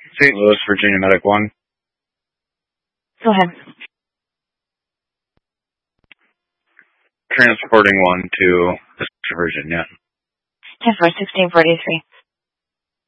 St. Louis, Virginia Medic 1. Go ahead. Transporting 1 to Virginia. 10-4, 1643.